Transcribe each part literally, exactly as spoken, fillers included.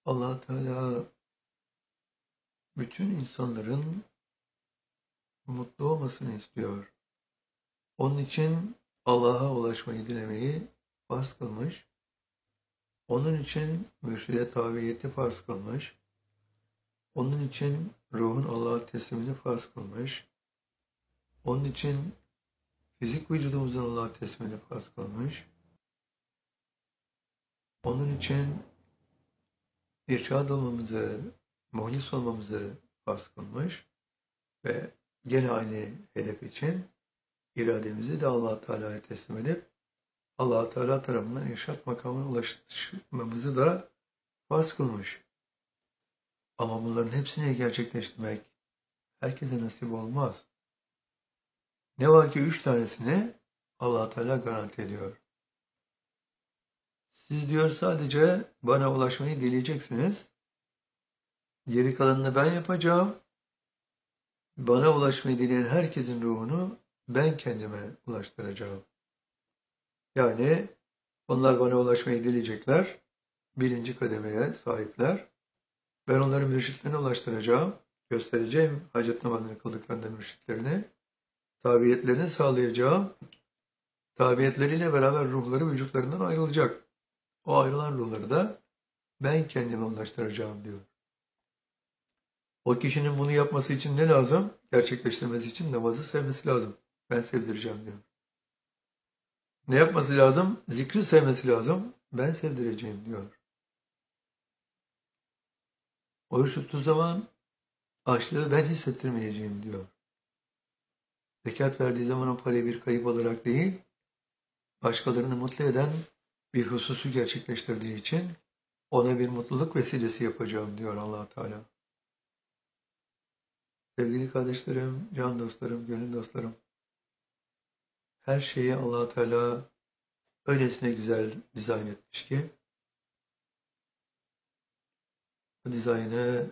Allah Teala bütün insanların mutlu olmasını istiyor. Onun için Allah'a ulaşmayı dilemeyi farz kılmış. Onun için mürşide tabiyeti farz kılmış. Onun için ruhun Allah'a teslimini farz kılmış. Onun için fizik vücudumuzun Allah'a teslimini farz kılmış. Onun için irşad olmamızı, muhlis olmamızı farz kılmış. Ve gene aynı hedef için irademizi de Allah Teala'ya teslim edip Allah Teala tarafından irşad makamına ulaşmamızı da farz kılmış. Ama bunların hepsini gerçekleştirmek herkese nasip olmaz. Ne var ki üç tanesini Allah Teala garanti ediyor. Siz diyor sadece bana ulaşmayı dileyeceksiniz. Geri kalanını ben yapacağım. Bana ulaşmayı dileyen herkesin ruhunu ben kendime ulaştıracağım. Yani onlar bana ulaşmayı dileyecekler. Birinci kademeye sahipler. Ben onları mürşitlerine ulaştıracağım. Göstereceğim hacet namazını kıldıklarında mürşitlerine. Tabiyetlerini sağlayacağım. Tabiyetleriyle beraber ruhları vücutlarından ayrılacak. O ayrılan ruhları da ben kendime ulaştıracağım diyor. O kişinin bunu yapması için ne lazım? Gerçekleştirmesi için namazı sevmesi lazım. Ben sevdireceğim diyor. Ne yapması lazım? Zikri sevmesi lazım. Ben sevdireceğim diyor. Oruç tuttuğu zaman açlığı ben hissettirmeyeceğim diyor. Zekat verdiği zaman o parayı bir kayıp olarak değil, başkalarını mutlu eden bir hususu gerçekleştirdiği için ona bir mutluluk vesilesi yapacağım diyor Allah Teala. Sevgili kardeşlerim, can dostlarım, gönül dostlarım, her şeyi Allah Teala öylesine güzel dizayn etmiş ki bu dizaynı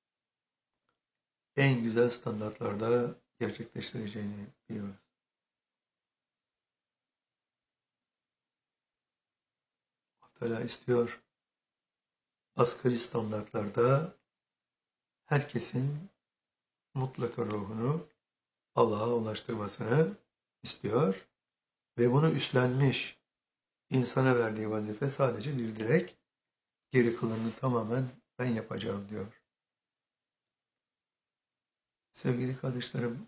en güzel standartlarda gerçekleştireceğini biliyoruz. Allah Teala istiyor. Asgari standartlarda herkesin mutlaka ruhunu Allah'a ulaştırmasını istiyor ve bunu üstlenmiş. İnsana verdiği vazife sadece bir dilek, geri kalanını tamamen ben yapacağım diyor. Sevgili kardeşlerim,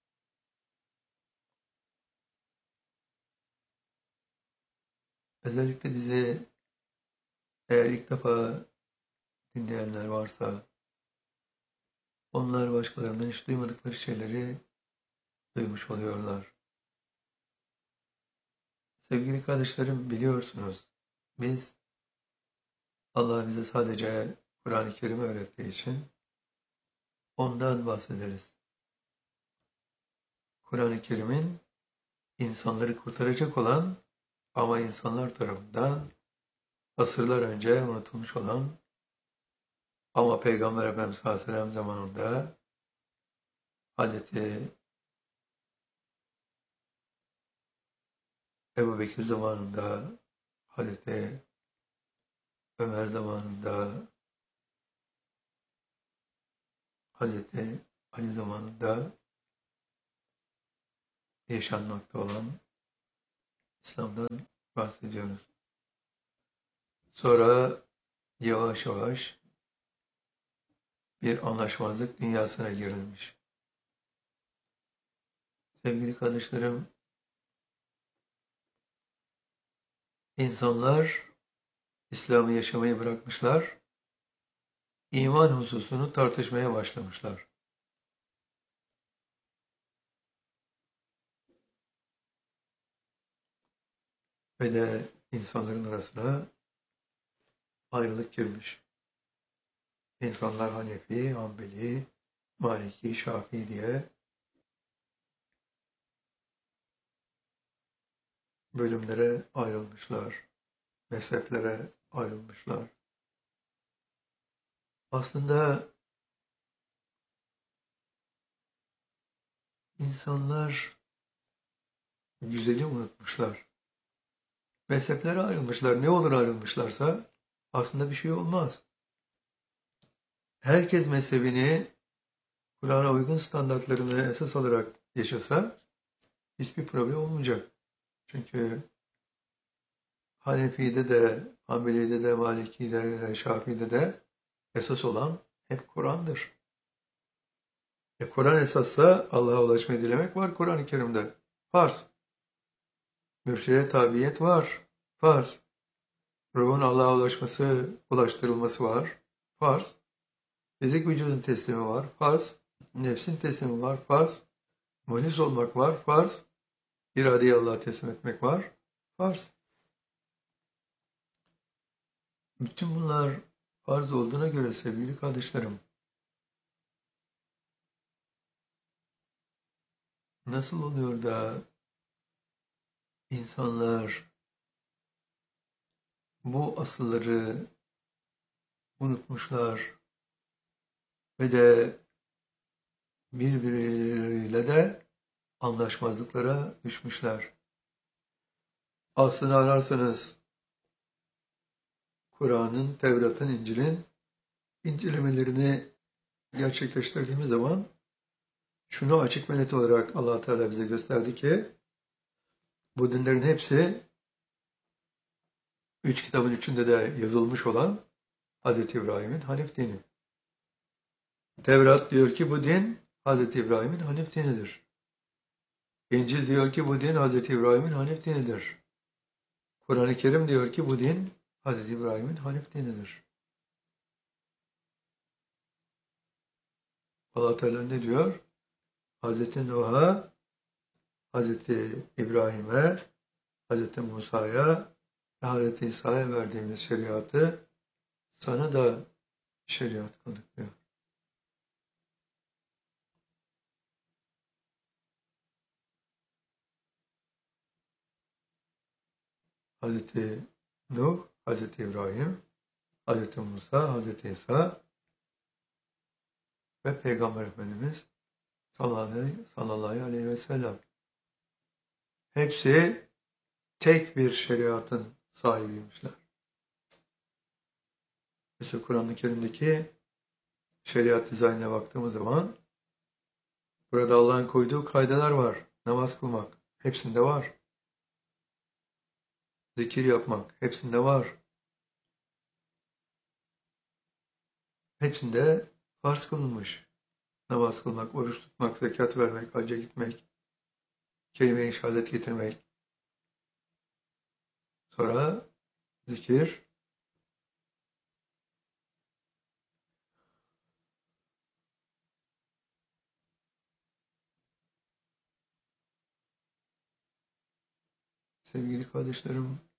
özellikle bizi eğer ilk defa dinleyenler varsa, onlar başkalarından hiç duymadıkları şeyleri duymuş oluyorlar. Sevgili kardeşlerim, biliyorsunuz, biz Allah bize sadece Kur'an-ı Kerim'i öğrettiği için ondan bahsederiz. Kur'an-ı Kerim'in insanları kurtaracak olan ama insanlar tarafından asırlar önce unutulmuş olan ama Peygamber Efendimiz sallallahu aleyhi ve sellem zamanında Hazreti Ebu Bekir zamanında, Hazreti Ömer zamanında, Hazreti Ali zamanında yaşanmakta olan İslam'dan bahsediyoruz. Sonra yavaş yavaş bir anlaşmazlık dünyasına girilmiş. Sevgili kardeşlerim, insanlar İslam'ı yaşamayı bırakmışlar, iman hususunu tartışmaya başlamışlar. Ve de insanların arasına ayrılık girmiş. İnsanlar Hanefi, Hanbeli, Maliki, Şafii diye bölümlere ayrılmışlar, mezheplere ayrılmışlar. Aslında insanlar güzeli unutmuşlar. Mezheplere ayrılmışlar. Ne olur ayrılmışlarsa aslında bir şey olmaz. herkes mezhebini Kur'an'a uygun standartlarını esas alarak yaşasa hiçbir problem olmayacak. Çünkü Hanefi'de de, Hanbeli'de de, Maliki'de de, Şafii'de de esas olan hep Kur'an'dır. E Kur'an esassa Allah'a ulaşmayı dilemek var Kur'an-ı Kerim'de. Farz. Mürşide tabiyet var. Farz. Ruhun Allah'a ulaşması, ulaştırılması var. Farz. Fizik vücudun teslimi var. Farz. Nefsin teslimi var. Farz. Munis olmak var. Farz. İradeyi Allah'a teslim etmek var. Farz. Bütün bunlar farz olduğuna göre sevgili kardeşlerim, nasıl oluyor da insanlar bu asılları unutmuşlar ve de birbirleriyle de anlaşmazlıklara düşmüşler. Aslını ararsanız Kur'an'ın, Tevrat'ın, İncil'in incelemelerini gerçekleştirdiğimiz zaman şunu açık ve net olarak Allah Teala bize gösterdi ki bu dinlerin hepsi üç kitabın üçünde de yazılmış olan Hazreti İbrahim'in Hanif dini. Tevrat diyor ki bu din Hazreti İbrahim'in Hanif dinidir. İncil diyor ki bu din Hazreti İbrahim'in Hanif dinidir. Kur'an-ı Kerim diyor ki bu din Hazreti İbrahim'in Hanif dinidir. Allah Teala ne diyor? Hazreti Nuh'a, Hazreti İbrahim'e, Hazreti Musa'ya ve Hazreti İsa'ya verdiğimiz şeriatı sana da şeriat kıldık diyor. Hazreti Nuh, Hazreti İbrahim, Hazreti Musa, Hazreti İsa ve Peygamber Efendimiz sallallahu aleyhi ve sellem. Hepsi tek bir şeriatın sahibiymişler. Mesela Kur'an-ı Kerim'deki şeriat dizaynına baktığımız zaman burada Allah'ın koyduğu kaideler var. Namaz kılmak hepsinde var. Zikir yapmak hepsinde var. Hepsinde farz kılınmış. Namaz kılmak, oruç tutmak, zekat vermek, hacca gitmek, kelime-i şehadet getirmek. Sonra zikir, sevgili kardeşlerim,